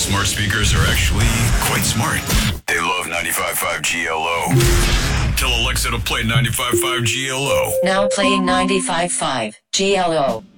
smart speakers are actually quite smart. They love 95.5 GLO. Tell Alexa to play 95.5 GLO. Now playing 95.5 GLO.